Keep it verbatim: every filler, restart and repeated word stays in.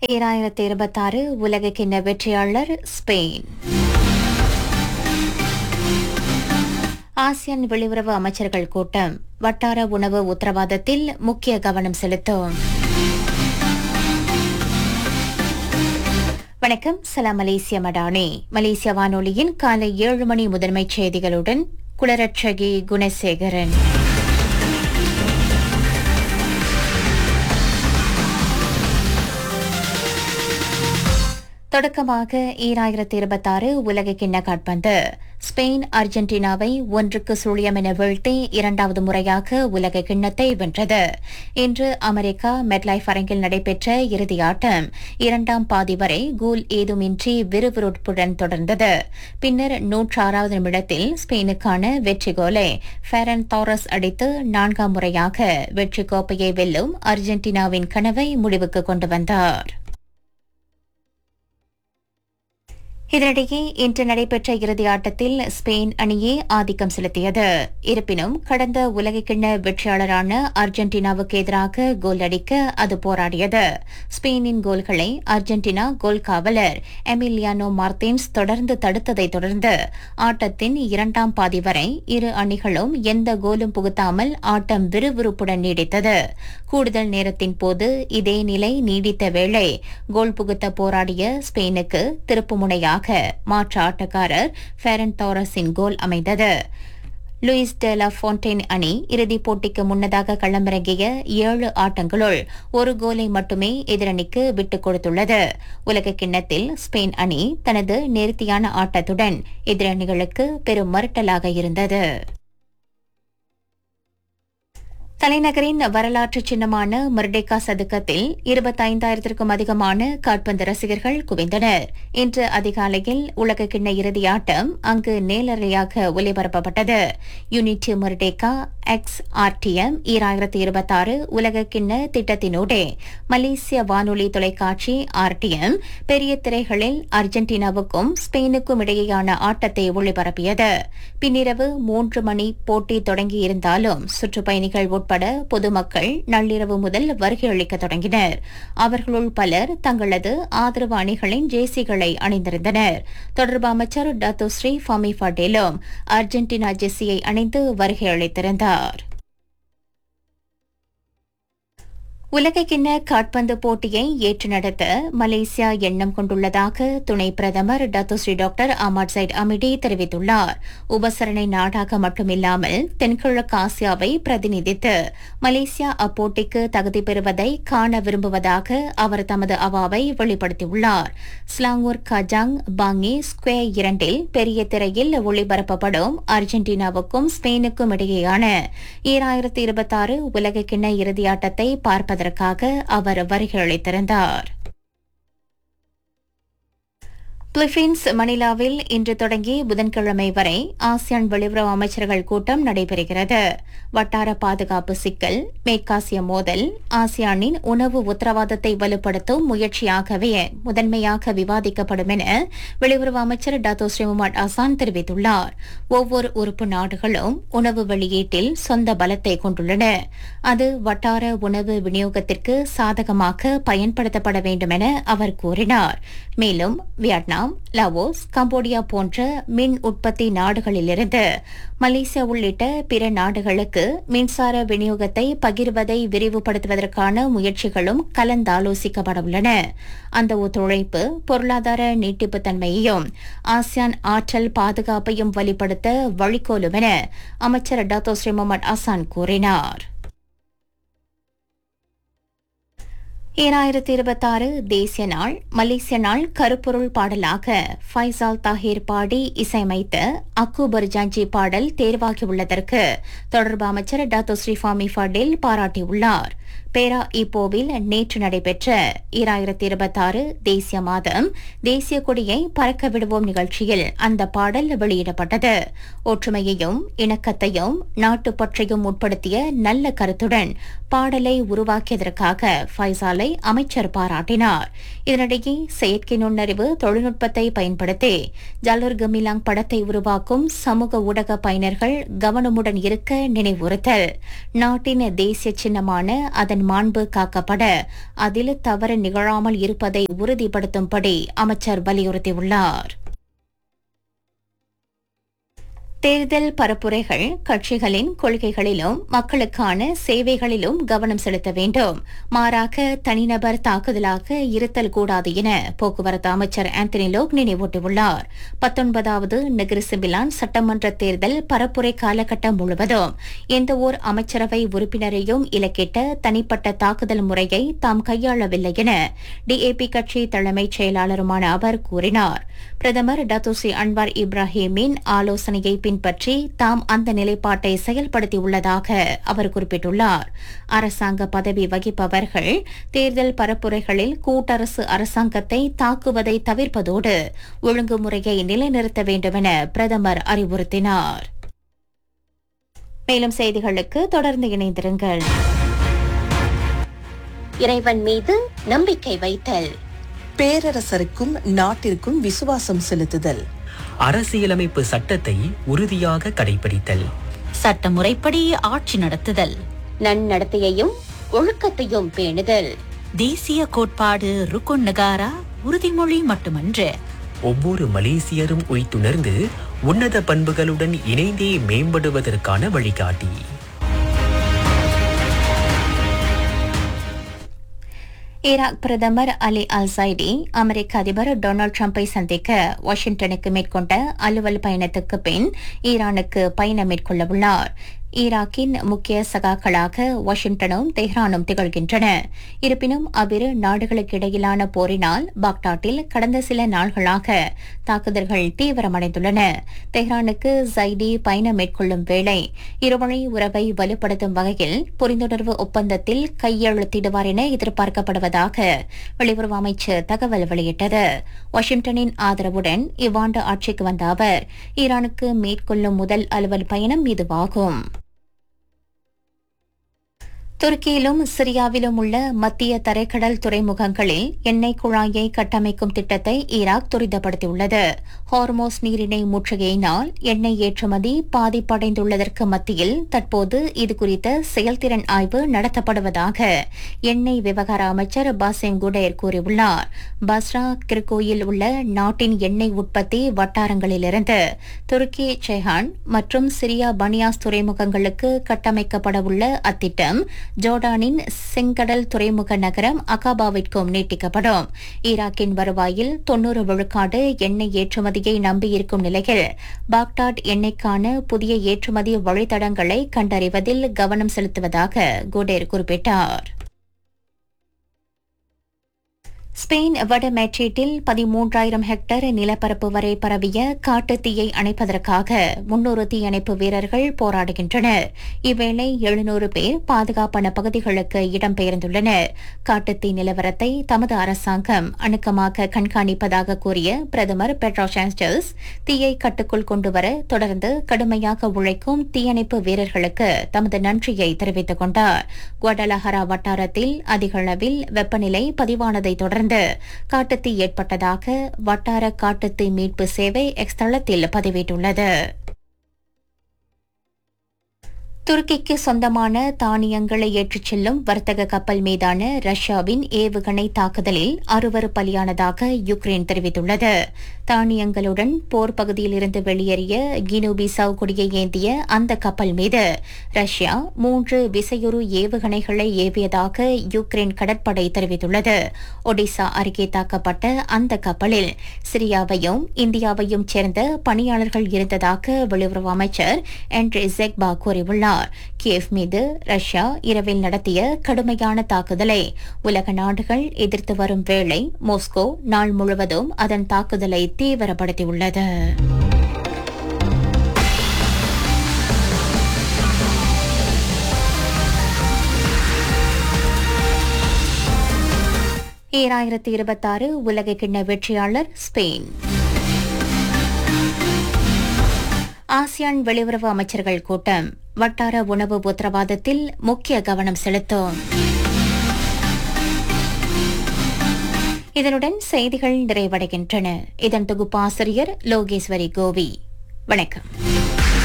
ஈராயிரத்தி இருபத்தாறு உலகக்கிண்ண வெற்றியாளர் ஸ்பெயின். ஆசியான் வெளியுறவு அமைச்சர்கள் கூட்டம் வட்டார உணவு உத்தரவாதத்தில் முக்கிய கவனம் செலுத்தும். வணக்கம், சலாம் மலேசிய மடானி. மலேசிய வானொலியின் காலை ஏழு மணி முதன்மைச் செய்திகளுடன் குளரட்சகி குணசேகரன். தொடக்கமாக ஈராயிரத்தி இருபத்தாறு உலகக்கிண்ண காற்பந்து. ஸ்பெயின் அர்ஜென்டினாவை ஒன்றுக்கு சுழியம் என வீழ்த்தி இரண்டாவது முறையாக உலக கிண்ணத்தை வென்றது. இன்று அமெரிக்கா மெட்லைஃப் அரங்கில் நடைபெற்ற இறுதி ஆட்டம் இரண்டாம் பாதி வரை கோல் ஏதுமின்றி விறுவிறுப்புடன் தொடர்ந்தது. பின்னர் நூற்றாறாவது நிமிடத்தில் ஸ்பெயினுக்கான வெற்றி கோலை ஃபெரன் டாரஸ் அடித்து நான்காம் முறையாக வெற்றி கோப்பையை வெல்லும் அர்ஜென்டினாவின் கனவை முடிவுக்கு கொண்டு வந்தார். இதனிடையே இன்று நடைபெற்ற இறுதி ஆட்டத்தில் ஸ்பெயின் அணியே ஆதிக்கம் செலுத்தியது. இருப்பினும் கடந்த உலகக்கிண்ண வெற்றியாளரான அர்ஜென்டினாவுக்கு எதிராக கோல் அடிக்க அது போராடியது. ஸ்பெயினின் கோல்களை அர்ஜென்டினா கோல் காவலர் எமிலியானோ மார்டின்ஸ் தொடர்ந்து தடுத்ததை தொடர்ந்து ஆட்டத்தின் இரண்டாம் பாதி வரை இரு அணிகளும் எந்த கோலும் புகுத்தாமல் ஆட்டம் விறுவிறுப்புடன் நீடித்தது. கூடுதல் நேரத்தின் போது இதே நிலை நீடித்த வேளை கோல் புகுத்த போராடிய ஸ்பெயினுக்கு திருப்புமுனையாக மாற்று ஆட்டக்காரர் ஃபெரன் டாரஸின் கோல் அமைந்தது. லூயிஸ் டெ லா ஃபோன்டேன் அணி இறுதிப் போட்டிக்கு முன்னதாக களமிறங்கிய ஏழு ஆட்டங்களுள் ஒரு கோலை மட்டுமே எதிரணிக்கு விட்டுக் கொடுத்துள்ளது. உலக கிண்ணத்தில் ஸ்பெயின் அணி தனது நேர்த்தியான ஆட்டத்துடன் எதிரணிகளுக்கு பெரும் மறுட்டலாக இருந்தது. தலைநகரின் வரலாற்று சின்னமான மர்டேக்கா சதுக்கத்தில் இருபத்தைந்தாயிரத்திற்கும் அதிகமான காற்பந்து ரசிகர்கள் குவிந்தனர். இன்று அதிகாலையில் உலகக்கிண்ண இறுதி ஆட்டம் அங்கு நேரலையாக ஒலிபரப்பப்பட்டது. யூனிட்டி மர்டேக்கா எக்ஸ் ஆர்டிஎம் ஈராயிரத்தி இருபத்தாறு உலகக்கிண்ண திட்டத்தினூடே மலேசிய வானொலி தொலைக்காட்சி ஆர்டிஎம் பெரிய திரைகளில் அர்ஜென்டினாவுக்கும் ஸ்பெயினுக்கும் இடையேயான ஆட்டத்தை ஒளிபரப்பியது. பின்னிரவு மூன்று மணி போட்டி தொடங்கியிருந்தாலும் சுற்றுப்பயணிகள் உட்பட பொதுமக்கள் நள்ளிரவு முதல் வருகை அளிக்க தொடங்கினர். அவர்களுள் பலர் தங்களது ஆதரவு அணிகளின் ஜேசிகளை அணிந்திருந்தனர். தொடர்பு அமைச்சர் டாத்தோ ஸ்ரீ ஃபாமி ஃபடேலும் அர்ஜென்டினா ஜெர்சியை அணிந்து வருகை அளித்திருந்தார். உலகக்கிண்ண காற்பந்து போட்டியை ஏற்று நடத்த மலேசியா எண்ணம் கொண்டுள்ளதாக துணை பிரதமர் Dato Sri doctor Ahmad side அமிடி தெரிவித்துள்ளார். உபசரணை நாடாக மட்டுமில்லாமல் தென்கிழக்கு ஆசியாவை பிரதிநிதித்து மலேசியா அப்போட்டிக்கு தகுதி பெறுவதை காண விரும்புவதாக அவர் தமது அவாவை வெளிப்படுத்தியுள்ளார். ஸ்லாங்கூர் கஜாங் பாங்கி ஸ்கொயர் இரண்டில் பெரிய திரையில் ஒளிபரப்பப்படும் அர்ஜென்டினாவுக்கும் ஸ்பெயினுக்கும் இடையேயான ஈராயிரத்தி இருபத்தாறு உலகக்கிண்ண இறுதியாட்டத்தை பார்ப்பதற்காக அவர் வருகை அளித்திருந்தார். பிலிப்பீன்ஸ் மணிலாவில் இன்று தொடங்கி புதன்கிழமை வரை ஆசியான் வெளியுறவு அமைச்சர்கள் கூட்டம் நடைபெறுகிறது. வட்டார பாதுகாப்பு சிக்கல், மேற்காசிய மோதல், ஆசியானின் உணவு உத்தரவாதத்தை வலுப்படுத்தும் முயற்சியாகவே முதன்மையாக விவாதிக்கப்படும் என வெளியுறவு அமைச்சர் டாத்தோ ஸ்ரீ முகமது அசான் தெரிவித்துள்ளார். ஒவ்வொரு உறுப்பு நாடுகளும் உணவு வெளியீட்டில் சொந்த பலத்தை கொண்டுள்ளன. அது வட்டார உணவு விநியோகத்திற்கு சாதகமாக பயன்படுத்தப்பட வேண்டும் என அவர் கூறினார். மேலும் வியட்நாம், லாவோஸ், கம்போடியா போன்ற மின் உற்பத்தி நாடுகளிலிருந்து மலேசியா உள்ளிட்ட பிற நாடுகளுக்கு மின்சார விநியோகத்தை பகிர்வதை விரிவுபடுத்துவதற்கான முயற்சிகளும் கலந்தாலோசிக்கப்பட உள்ளன. அந்த ஒத்துழைப்பு பொருளாதார நீட்டிப்புத்தன்மையையும் ஆசியான் ஆற்றல் பாதுகாப்பையும் வலுப்படுத்த வழிகோலும் என அமைச்சர் டாத்தோ ஸ்ரீ முகமது அசான் கூறினார். ஈராயிரத்தி இருபத்தாறு தேசிய நாள் மலேசிய நாள் கருப்பொருள் பாடலாக ஃபைசால் தாஹிர் பாடி இசையமைத்த அக்கூபர் ஜாஞ்சி பாடல் தேர்வாகியுள்ளதற்கு தொடர்பு அமைச்சர் டாத்தோ ஸ்ரீ ஃபாமி ஃபடேல் பாராட்டியுள்ளார். பேரா இப்போவில் நேற்று நடைபெற்ற ஈராயிரத்தி இருபத்தாறு தேசிய மாதம் தேசிய கொடியை பறக்க விடுவோம் நிகழ்ச்சியில் அந்த பாடல் வெளியிடப்பட்டது. ஒற்றுமையையும் இணக்கத்தையும் நாட்டுப்பற்றையும் உட்படுத்திய நல்ல கருத்துடன் பாடலை உருவாக்கியதற்காக ஃபைசாலை அமைச்சர் பாராட்டினார். இதனிடையே செயற்கை நுண்ணறிவு தொழில்நுட்பத்தை பயன்படுத்தி ஜலூர் கமிலாங் படத்தை உருவாக்கும் சமூக ஊடக பயனர்கள் கவனமுடன் இருக்க நினைவுறுத்தல். நாட்டின் தேசிய சின்னமான அதன் அதன் மாண்பு காக்கப்பட அதில் தவறு நிகழாமல் இருப்பதை உறுதிப்படுத்தும்படி அமைச்சர் வலியுறுத்தியுள்ளார். தேர்தல் பரப்புரைகள் கட்சிகளின் கொள்கைகளிலும் மக்களுக்கான சேவைகளிலும் கவனம் செலுத்த வேண்டும். மாறாக தனிநபர் தாக்குதலாக இருத்தல் கூடாது என போக்குவரத்து அமைச்சர் ஆந்தனி லோக் நினைவூட்டியுள்ளார். பத்தொன்பதாவது நெகிரிசிபிலான் சட்டமன்ற தேர்தல் பரப்புரை காலகட்டம் முழுவதும் எந்தவோர் அமைச்சரவை உறுப்பினரையும் இலக்கிட்ட தனிப்பட்ட தாக்குதல் முறையை தாம் கையாளவில்லை என டிஏபி கட்சி தலைமைச் செயலாளருமான அவர் கூறினார். பிரதமர் டத்தோஸ்ரீ அன்வார் இப்ராஹிமின் ஆலோசனையை பின்பற்றி தாம் அந்த நிலைப்பாட்டை செயல்படுத்தியுள்ளதாக அவர் குறிப்பிட்டுள்ளார். அரசாங்க பதவி வகிப்பவர்கள் தேர்தல் பரப்புரைகளில் கூட்டரசு அரசாங்கத்தை தாக்குவதை தவிர்ப்பதோடு ஒழுங்குமுறையை நிலைநிறுத்த வேண்டும் என பிரதமர் அறிவுறுத்தினார். மேலும் செய்திகளுக்கு தொடர்ந்து இணைந்திருங்கள். இறைவன் மீது நம்பிக்கை வைத்தல், பேரரசருக்கும் நாட்டிற்கும் விசுவாசம் செலுத்துதல், அரசியலமைப்பு சட்டத்தை உறுதியாக கடைபிடித்தல், சட்டமுறைப்படி ஆட்சி நடத்துதல், நன்னடத்தையையும் ஒழுக்கத்தையும் பேணுதல், தேசிய கோட்பாடு ருக்குன் நகாரா உறுதிமொழி மட்டுமன்று, ஒவ்வொரு மலேசியரும் உய்த்துணர்ந்து உன்னத பண்புகளுடன் இணைந்தே மேம்படுவதற்கான வழிகாட்டி. ஈராக் பிரதமர் அலி அல் சைடி அமெரிக்க அதிபர் டொனால்டு டிரம்பை சந்திக்க வாஷிங்டனுக்கு மேற்கொண்ட அலுவல் பயணத்துக்கு பின் ஈரானுக்கு பயணம் மேற்கொள்ள உள்ளார். ஈராக்கின் முக்கிய சகாக்களாக வாஷிங்டனும் தெஹ்ரானும் திகழ்கின்றன. இருப்பினும் அவ்விரு நாடுகளுக்கிடையிலான போரினால் பாக்தாட்டில் கடந்த சில நாள்களாக தாக்குதல்கள் தீவிரமடைந்துள்ளன. தெஹ்ரானுக்கு ஜைடி பயணம் மேற்கொள்ளும் வேளை இருவழி உறவை வலுப்படுத்தும் வகையில் புரிந்துணர்வு ஒப்பந்தத்தில் கையெழுத்திடுவார் என எதிர்பார்க்கப்படுவதாக வெளியுறவு அமைச்சர் தகவல் வெளியிட்டது. வாஷிங்டனின் ஆதரவுடன் இவ்வாண்டு ஆட்சிக்கு வந்த அவர் ஈரானுக்கு மேற்கொள்ளும் முதல் அலுவல் பயணம் இதுவாகும். துருக்கியிலும் சிரியாவிலும் உள்ள மத்திய தரைக்கடல் துறைமுகங்களில் எண்ணெய் குழாயை கட்டமைக்கும் திட்டத்தை ஈராக் துரிதப்படுத்தியுள்ளது. ஹார்மோஸ் நீரிணை முற்றுகையினால் எண்ணெய் ஏற்றுமதி பாதிப்படைந்துள்ளதற்கு மத்தியில் தற்போது இதுகுறித்த செயல்திறன் ஆய்வு நடத்தப்படுவதாக எண்ணெய் விவகார அமைச்சர் பாசிம் குடேர் கூறியுள்ளார். பஸ்ரா கிர்கோயில் உள்ள நாட்டின் எண்ணெய் உற்பத்தி வட்டாரங்களிலிருந்து துருக்கி செஹான் மற்றும் சிரியா பனியாஸ் துறைமுகங்களுக்கு கட்டமைக்கப்படவுள்ள அத்திட்டம் ஜோர்டானின் செங்கடல் துறைமுக நகரம் அகாபாவிற்கும் நீட்டிக்கப்படும். ஈராக்கின் வருவாயில் தொன்னூறு விழுக்காடு எண்ணெய் ஏற்றுமதியை நம்பியிருக்கும் நிலையில் பாக்தாட் எண்ணெய்க்கான புதிய ஏற்றுமதி வழித்தடங்களை கண்டறிவதில் கவனம் செலுத்துவதாக குடேர் குறிப்பிட்டார். ஸ்பெயின் வடமேட்ரிட்டில் பதிமூன்றாயிரம் ஹெக்டேர் நிலப்பரப்பு வரை பரவிய காட்டுத் தீயை அணைப்பதற்காக முன்னூறு தீயணைப்பு வீரர்கள் போராடுகின்றனர். இவ்வேளை எழுநூறு பேர் பாதுகாப்பான பகுதிகளுக்கு இடம்பெயர்ந்துள்ளனர். காட்டுத்தீ நிலவரத்தை தமது அரசாங்கம் அணுக்கமாக கண்காணிப்பதாக கூறிய பிரதமர் பெட்ரோ சாnchez தீயை கட்டுக்குள் கொண்டுவர தொடர்ந்து கடுமையாக உழைக்கும் தீயணைப்பு வீரர்களுக்கு தமது நன்றியை தெரிவித்துக் கொண்டார். குவாடலஹரா வட்டாரத்தில் அதிகளவில் வெப்பநிலை பதிவானதை தொடர்ந்து காட்டுத்தீ ஏற்பட்டதாக வட்டார காட்டுத்தீ மீட்பு சேவை எக்ஸ் தளத்தில் பதிவிட்டுள்ளது. துருக்கிக்கு சொந்தமான தானியங்களை ஏற்றிச் செல்லும் வர்த்தக கப்பல் மீதான ரஷ்யாவின் ஏவுகணை தாக்குதலில் அறுவர் பலியானதாக யுக்ரைன் தெரிவித்துள்ளது. தானியங்களுடன் போர் பகுதியிலிருந்து வெளியேறிய கினுபிசவ் கொடியை ஏந்திய அந்த கப்பல் மீது ரஷ்யா மூன்று விசையுறு ஏவுகணைகளை ஏவியதாக யுக்ரைன் கடற்படை தெரிவித்துள்ளது. ஒடிசா அருகே தாக்கப்பட்ட அந்த கப்பலில் சிரியாவையும் இந்தியாவையும் சேர்ந்த பணியாளர்கள் இருந்ததாக வெளியுறவு அமைச்சர் ஆண்ட்ரே ஜெக்பா கூறியுள்ளார். கியேவ் மீது ரஷ்யா இரவில் நடத்திய கடுமையான தாக்குதலை உலக நாடுகள் எதிர்த்து வரும் வேளை மாஸ்கோ நாள் முழுவதும் அதன் தாக்குதலை தீவிரப்படுத்தியுள்ளது. ஈராயிரத்தி இருபத்தாறு உலகக்கிண்ண வெற்றியாளர் ஸ்பெயின். ஆசியான் வெளியுறவு அமைச்சர்கள் கூட்டம் வட்டார உணவு உத்தரவாதத்தில் முக்கிய கவனம் செலுத்தும். இதனுடன் செய்திகள் நிறைவடைகின்றன. இதன் தொகுப்பாசிரியர் லோகேஸ்வரி கோவி. வணக்கம்.